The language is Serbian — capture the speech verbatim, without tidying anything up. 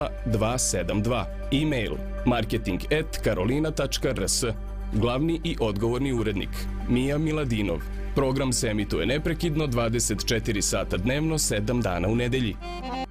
dva sedam dva. E-mail marketing at karolina tačka r s. Glavni i odgovorni urednik Mija Miladinov. Program se emituje neprekidno dvadeset četiri sata dnevno, sedam dana u nedelji.